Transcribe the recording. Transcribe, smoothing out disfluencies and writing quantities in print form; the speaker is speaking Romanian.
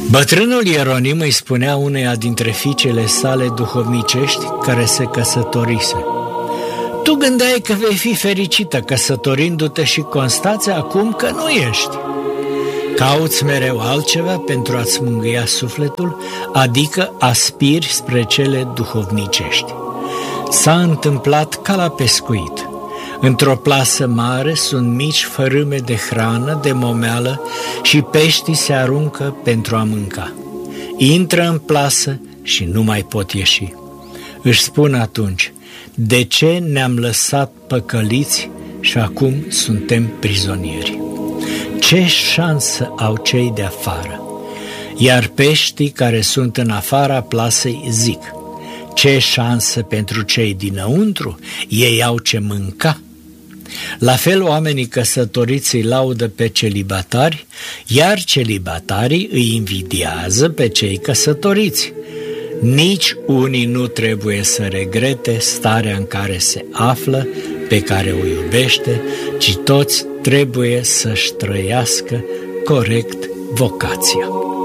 Bătrânul Ieronim îi spunea uneia dintre fiicele sale duhovnicești care se căsătorise: tu gândeai că vei fi fericită căsătorindu-te și constați acum că nu ești. Cauți mereu altceva pentru a-ți mângâia sufletul, adică aspiri spre cele duhovnicești. S-a întâmplat ca la pescuit. Într-o plasă mare sunt mici fărâme de hrană, de momeală și peștii se aruncă pentru a mânca. Intră în plasă și nu mai pot ieși. Își spun atunci: de ce ne-am lăsat păcăliți și acum suntem prizonieri? Ce șansă au cei de afară? Iar peștii care sunt în afara plasei zic: ce șansă pentru cei dinăuntru? Ei au ce mânca. La fel, oamenii căsătoriți îi laudă pe celibatari, iar celibatarii îi invidiază pe cei căsătoriți. Nici unii nu trebuie să regrete starea în care se află, pe care o iubește, ci toți trebuie să-și trăiască corect vocația.